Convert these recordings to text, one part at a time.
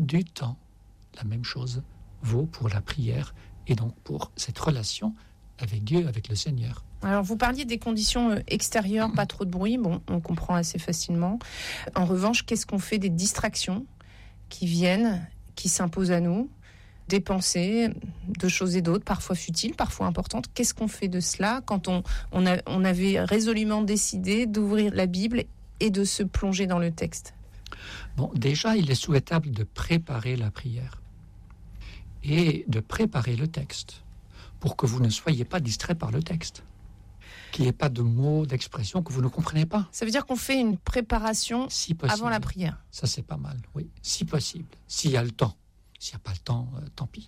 du temps. La même chose vaut pour la prière et donc pour cette relation avec Dieu, avec le Seigneur. Alors, vous parliez des conditions extérieures, pas trop de bruit, bon, on comprend assez facilement. En revanche, qu'est-ce qu'on fait des distractions qui viennent, qui s'imposent à nous, des pensées, de choses et d'autres, parfois futiles, parfois importantes. Qu'est-ce qu'on fait de cela quand on avait résolument décidé d'ouvrir la Bible et de se plonger dans le texte ? Bon, déjà, il est souhaitable de préparer la prière et de préparer le texte pour que vous ne soyez pas distrait par le texte, qu'il n'y ait pas de mots, d'expressions que vous ne comprenez pas. Ça veut dire qu'on fait une préparation si possible, avant la prière. Ça, c'est pas mal, oui, si possible, s'il y a le temps. S'il n'y a pas le temps, tant pis.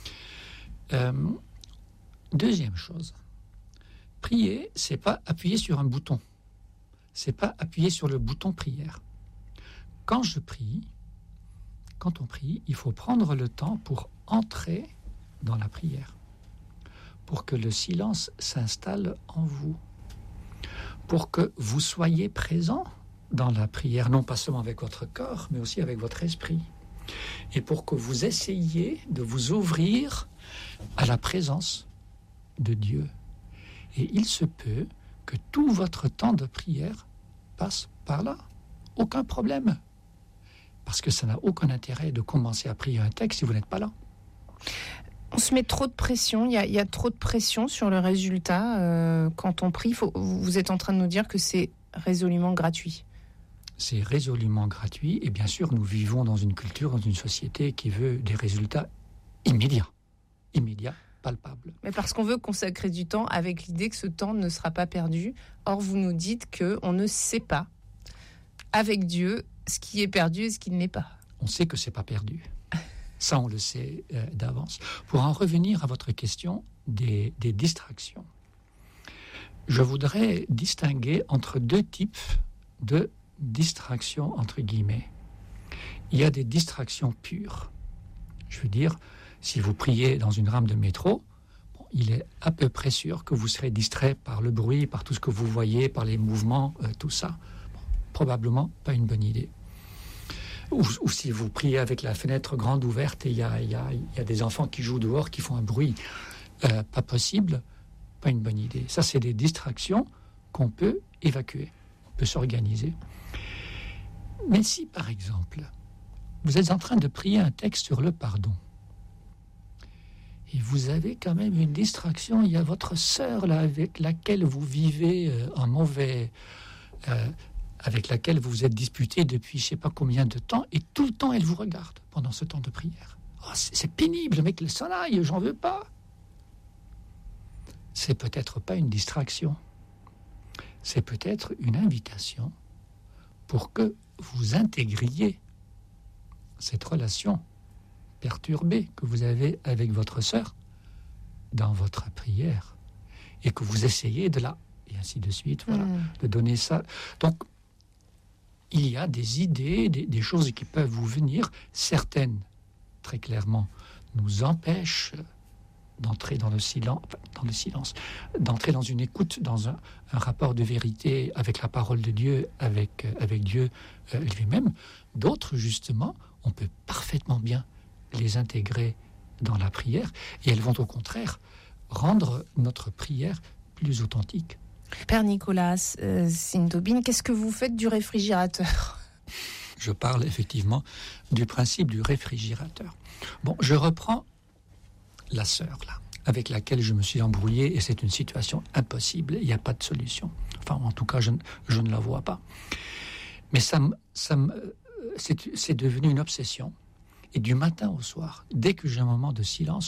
Deuxième chose, prier, c'est pas appuyer sur un bouton. C'est pas appuyer sur le bouton prière. Quand on prie, il faut prendre le temps pour entrer dans la prière, pour que le silence s'installe en vous, pour que vous soyez présent dans la prière, non pas seulement avec votre corps, mais aussi avec votre esprit. Et pour que vous essayiez de vous ouvrir à la présence de Dieu. Et il se peut que tout votre temps de prière passe par là. Aucun problème. Parce que ça n'a aucun intérêt de commencer à prier un texte si vous n'êtes pas là. On se met trop de pression, il y a trop de pression sur le résultat. Quand on prie, vous êtes en train de nous dire que c'est résolument gratuit. C'est résolument gratuit et bien sûr nous vivons dans une culture, dans une société qui veut des résultats immédiats, palpables. Mais parce qu'on veut consacrer du temps avec l'idée que ce temps ne sera pas perdu. Or vous nous dites qu'on ne sait pas avec Dieu ce qui est perdu et ce qui ne l'est pas. On sait que c'est pas perdu. Ça on le sait d'avance. Pour en revenir à votre question des distractions, je voudrais distinguer entre deux types de distractions entre guillemets. Il y a des distractions pures. Je veux dire, si vous priez dans une rame de métro, il est à peu près sûr que vous serez distrait par le bruit, par tout ce que vous voyez, par les mouvements, tout ça. Probablement pas une bonne idée. Ou si vous priez avec la fenêtre grande ouverte et il y a des enfants qui jouent dehors, qui font un bruit pas possible, pas une bonne idée. Ça, c'est des distractions qu'on peut évacuer, on peut s'organiser. Mais si, par exemple, vous êtes en train de prier un texte sur le pardon, et vous avez quand même une distraction, il y a votre sœur là, avec laquelle vous vivez un mauvais... avec laquelle vous vous êtes disputé depuis je ne sais pas combien de temps, et tout le temps elle vous regarde pendant ce temps de prière. Oh, c'est pénible, mais que ça aille, j'en veux pas. C'est peut-être pas une distraction, c'est peut-être une invitation pour que vous intégriez cette relation perturbée que vous avez avec votre sœur dans votre prière, et que vous essayez de la... et ainsi de suite, voilà, de donner ça. Donc, il y a des idées, des choses qui peuvent vous venir. Certaines, très clairement, nous empêchent d'entrer dans le silence, d'entrer dans une écoute, dans un rapport de vérité avec la parole de Dieu, avec Dieu lui-même. D'autres, justement, on peut parfaitement bien les intégrer dans la prière, et elles vont au contraire rendre notre prière plus authentique. Père Nicolas Sintobin, qu'est-ce que vous faites du réfrigérateur ? Je parle effectivement du principe du réfrigérateur. Bon, je reprends la sœur, là, avec laquelle je me suis embrouillé, et c'est une situation impossible, il n'y a pas de solution. Enfin, en tout cas, je ne la vois pas. Mais c'est devenu une obsession. Et du matin au soir, dès que j'ai un moment de silence,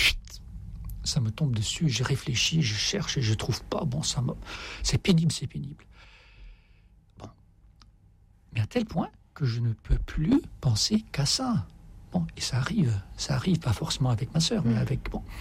ça me tombe dessus, je réfléchis, je cherche et je trouve pas. Bon, c'est pénible. Bon. Mais à tel point que je ne peux plus penser qu'à ça. Bon, et ça arrive pas forcément avec ma sœur, mais avec... Bon.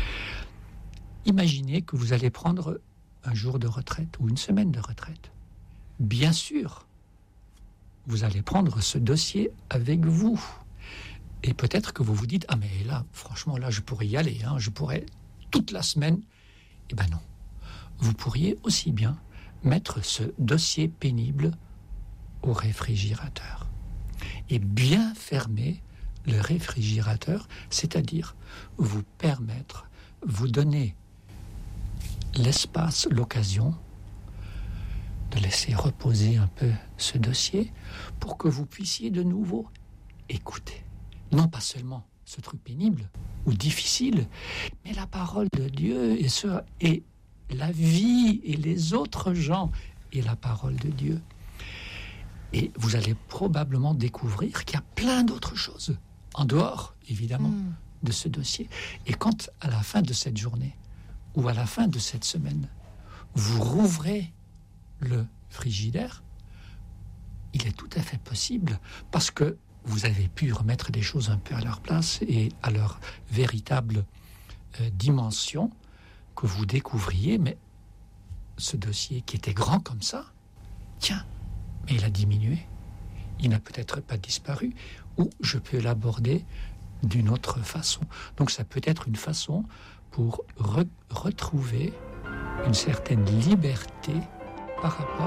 Imaginez que vous allez prendre un jour de retraite ou une semaine de retraite. Bien sûr, vous allez prendre ce dossier avec vous. Et peut-être que vous vous dites, ah mais là, franchement, là, je pourrais y aller, je pourrais toute la semaine. Eh ben non. Vous pourriez aussi bien mettre ce dossier pénible au réfrigérateur et bien fermer le réfrigérateur, c'est-à-dire vous permettre, vous donner l'espace, l'occasion de laisser reposer un peu ce dossier pour que vous puissiez de nouveau écouter. Non pas seulement ce truc pénible ou difficile, mais la parole de Dieu et la vie et les autres gens et la parole de Dieu. Et vous allez probablement découvrir qu'il y a plein d'autres choses en dehors, évidemment, de ce dossier. Et quand, à la fin de cette journée ou à la fin de cette semaine, vous rouvrez le frigidaire, il est tout à fait possible, parce que vous avez pu remettre des choses un peu à leur place et à leur véritable dimension, que vous découvriez, mais ce dossier qui était grand comme ça, tiens, mais il a diminué, il n'a peut-être pas disparu, ou je peux l'aborder d'une autre façon. Donc ça peut être une façon pour retrouver une certaine liberté par rapport